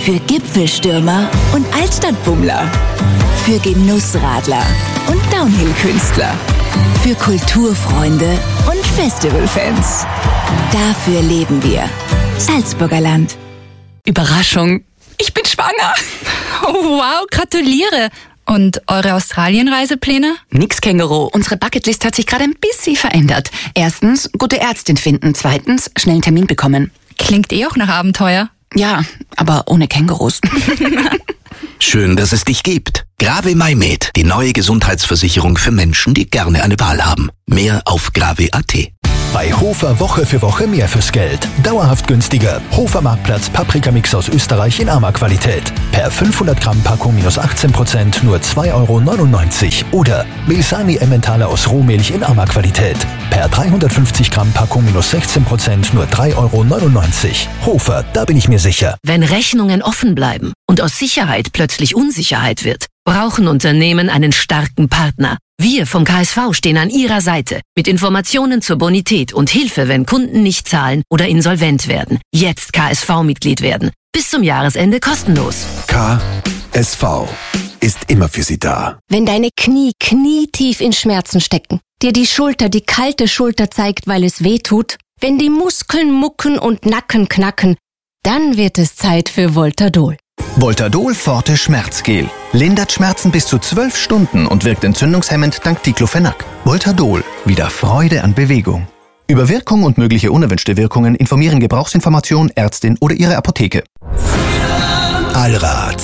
Für Gipfelstürmer und Altstadtbummler. Für Genussradler und Downhill-Künstler. Für Kulturfreunde und Festivalfans. Dafür leben wir. Salzburger Land. Überraschung, ich bin schwanger. Oh, wow, gratuliere. Und eure Australien-Reisepläne? Nix, Känguru. Unsere Bucketlist hat sich gerade ein bisschen verändert. Erstens, gute Ärztin finden. Zweitens, schnell einen Termin bekommen. Klingt auch nach Abenteuer. Ja, aber ohne Kängurus. Schön, dass es dich gibt. Grave MyMed, die neue Gesundheitsversicherung für Menschen, die gerne eine Wahl haben. Mehr auf grave.at. Bei Hofer Woche für Woche mehr fürs Geld. Dauerhaft günstiger. Hofer Marktplatz Paprikamix aus Österreich in Ama-Qualität. Per 500 Gramm Packung minus 18% nur 2,99 €. Oder Milsani Emmentaler aus Rohmilch in Ama-Qualität. Per 350 Gramm Packung minus 16% nur 3,99 €. Hofer, da bin ich mir sicher. Wenn Rechnungen offen bleiben und aus Sicherheit plötzlich Unsicherheit wird, brauchen Unternehmen einen starken Partner. Wir vom KSV stehen an Ihrer Seite mit Informationen zur Bonität und Hilfe, wenn Kunden nicht zahlen oder insolvent werden. Jetzt KSV-Mitglied werden. Bis zum Jahresende kostenlos. KSV ist immer für Sie da. Wenn deine Knie knietief in Schmerzen stecken, dir die Schulter die kalte Schulter zeigt, weil es weh tut, wenn die Muskeln mucken und Nacken knacken, dann wird es Zeit für Voltadol. Voltadol Forte Schmerzgel. Lindert Schmerzen bis zu 12 Stunden und wirkt entzündungshemmend dank Diclofenac. Voltadol. Wieder Freude an Bewegung. Über Wirkung und mögliche unerwünschte Wirkungen informieren Gebrauchsinformation, Ärztin oder Ihre Apotheke. Allrad.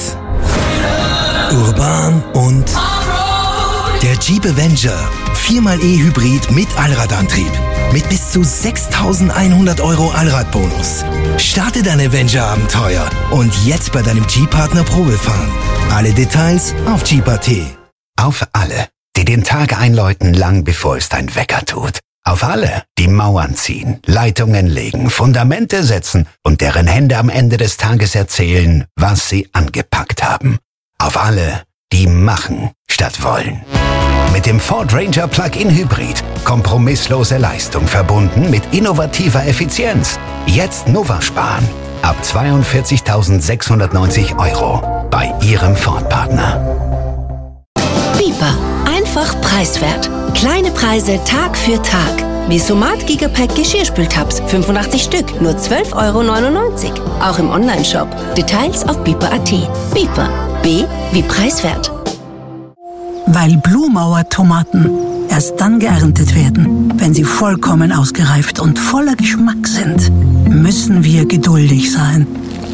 Urban und der Jeep Avenger. 4xe Hybrid mit Allradantrieb. Mit bis zu 6.100 € Allradbonus. Starte dein Avenger-Abenteuer und jetzt bei deinem Jeep-Partner Probefahren. Alle Details auf Jeep.at. Auf alle, die den Tag einläuten, lang bevor es dein Wecker tut. Auf alle, die Mauern ziehen, Leitungen legen, Fundamente setzen und deren Hände am Ende des Tages erzählen, was sie angepackt haben. Auf alle, die machen statt wollen. Mit dem Ford Ranger Plug-in Hybrid. Kompromisslose Leistung verbunden mit innovativer Effizienz. Jetzt Nova sparen. Ab 42.690 € bei Ihrem Ford-Partner. Biber. Einfach preiswert. Kleine Preise Tag für Tag. Wie Somat Gigapack Geschirrspültabs. 85 Stück. Nur 12,99 €. Auch im Onlineshop. Details auf biber.at. Biber. B wie preiswert. Weil Blumauer-Tomaten erst dann geerntet werden, wenn sie vollkommen ausgereift und voller Geschmack sind, müssen wir geduldig sein.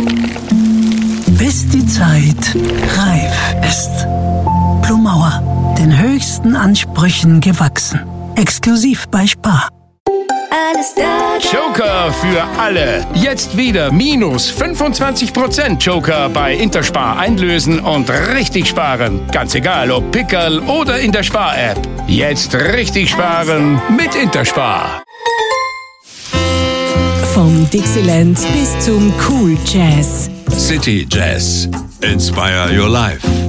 Bis die Zeit reif ist. Blumauer, den höchsten Ansprüchen gewachsen. Exklusiv bei Spar. Alles da. Joker für alle. Jetzt wieder minus 25% Joker bei Interspar einlösen und richtig sparen. Ganz egal, ob Pickerl oder in der Spar-App. Jetzt richtig sparen mit Interspar. Vom Dixieland bis zum Cool Jazz. City Jazz. Inspire your life.